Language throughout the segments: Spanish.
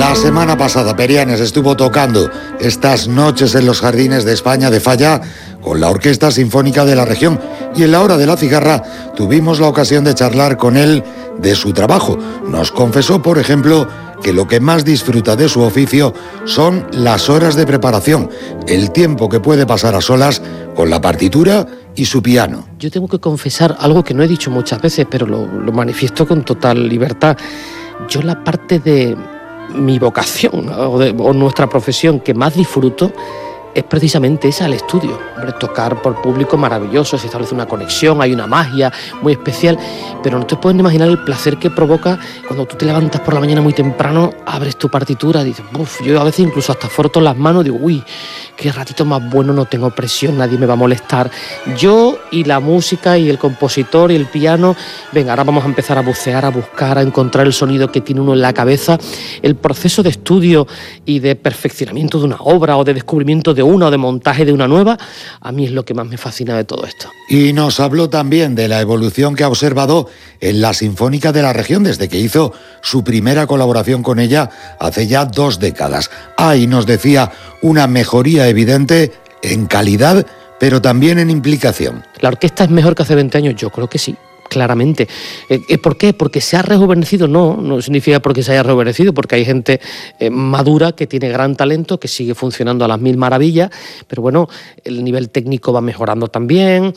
La semana pasada Perianes estuvo tocando estas noches en los jardines de España de Falla con la Orquesta Sinfónica de la región, y en la hora de la cigarra tuvimos la ocasión de charlar con él de su trabajo. Nos confesó, por ejemplo, que lo que más disfruta de su oficio son las horas de preparación, el tiempo que puede pasar a solas con la partitura y su piano. Yo tengo que confesar algo que no he dicho muchas veces, pero lo manifiesto con total libertad. Yo la parte de mi vocación o nuestra profesión que más disfruto es precisamente esa, el estudio. Hombre, tocar por público maravilloso, se establece una conexión, hay una magia muy especial, pero no te puedes imaginar el placer que provoca cuando tú te levantas por la mañana muy temprano, abres tu partitura, dices, uff, yo a veces incluso hasta froto las manos, digo, uy, qué ratito más bueno, no tengo presión, nadie me va a molestar. Yo y la música y el compositor y el piano, venga, ahora vamos a empezar a bucear, a buscar, a encontrar el sonido que tiene uno en la cabeza. El proceso de estudio y de perfeccionamiento de una obra o de descubrimiento de una o de montaje de una nueva, a mí es lo que más me fascina de todo esto. Y nos habló también de la evolución que ha observado en la Sinfónica de la región desde que hizo su primera colaboración con ella hace ya 2 décadas. Hay, nos decía, una mejoría evidente en calidad, pero también en implicación. ¿La orquesta es mejor que hace 20 años? Yo creo que sí. Claramente. ¿Por qué? ¿Porque se ha rejuvenecido? No significa porque se haya rejuvenecido, porque hay gente madura que tiene gran talento, que sigue funcionando a las mil maravillas, pero bueno, el nivel técnico va mejorando también,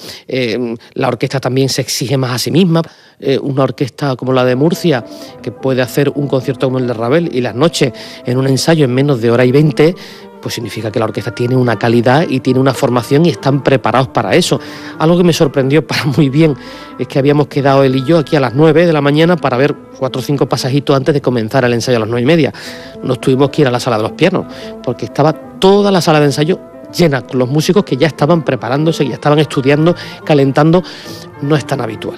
la orquesta también se exige más a sí misma. Una orquesta como la de Murcia, que puede hacer un concierto como el de Ravel y las noches en un ensayo en menos de hora y 20, pues significa que la orquesta tiene una calidad y tiene una formación y están preparados para eso. Algo que me sorprendió para muy bien es que habíamos quedado él y yo aquí a las 9 de la mañana para ver 4 o 5 pasajitos antes de comenzar el ensayo a las 9:30. Nos tuvimos que ir a la sala de los pianos, porque estaba toda la sala de ensayo llena, con los músicos que ya estaban preparándose, que ya estaban estudiando, calentando. No es tan habitual.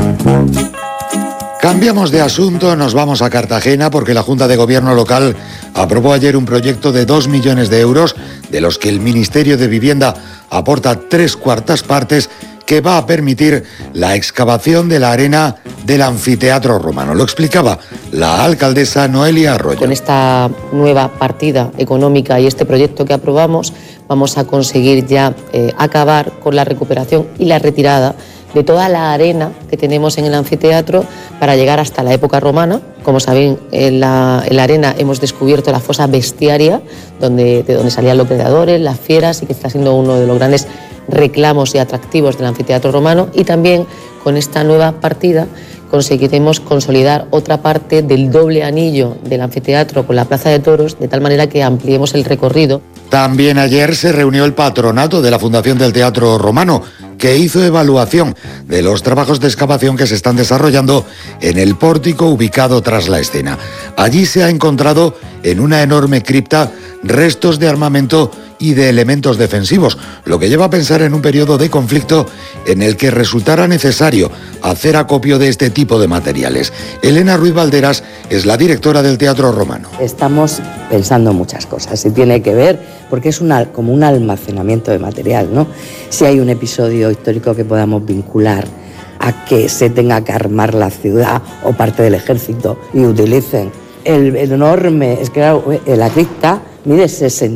Cambiamos de asunto, nos vamos a Cartagena porque la Junta de Gobierno local aprobó ayer un proyecto de 2 millones de euros, de los que el Ministerio de Vivienda aporta 3/4 partes, que va a permitir la excavación de la arena del anfiteatro romano. Lo explicaba la alcaldesa Noelia Arroyo. Con esta nueva partida económica y este proyecto que aprobamos, vamos a conseguir ya acabar con la recuperación y la retirada de toda la arena que tenemos en el anfiteatro para llegar hasta la época romana. Como saben, en la arena hemos descubierto la fosa bestiaria, de donde salían los predadores, las fieras, y que está siendo uno de los grandes reclamos y atractivos del anfiteatro romano. Y también con esta nueva partida conseguiremos consolidar otra parte del doble anillo del anfiteatro con la Plaza de Toros, de tal manera que ampliemos el recorrido. También ayer se reunió el patronato de la Fundación del Teatro Romano, que hizo evaluación de los trabajos de excavación que se están desarrollando en el pórtico ubicado tras la escena. Allí se ha encontrado en una enorme cripta restos de armamento y de elementos defensivos, lo que lleva a pensar en un periodo de conflicto en el que resultará necesario hacer acopio de este tipo de materiales. Elena Ruiz Valderas es la directora del Teatro Romano. Estamos pensando muchas cosas y tiene que ver, porque es como un almacenamiento de material, ¿no? Si hay un episodio histórico que podamos vincular a que se tenga que armar la ciudad o parte del ejército y utilicen el enorme, es que claro, la cripta mide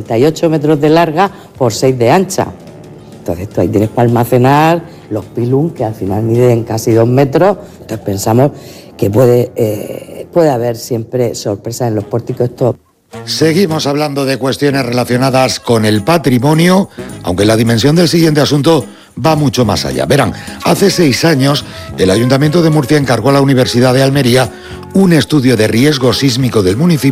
68 metros de larga por 6 de ancha. Entonces tú ahí tienes para almacenar los pilum, que al final miden casi 2 metros. Entonces pensamos que puede haber siempre sorpresas en los pórticos. Seguimos hablando de cuestiones relacionadas con el patrimonio, aunque la dimensión del siguiente asunto va mucho más allá. Verán, hace 6 años el Ayuntamiento de Murcia encargó a la Universidad de Almería un estudio de riesgo sísmico del municipio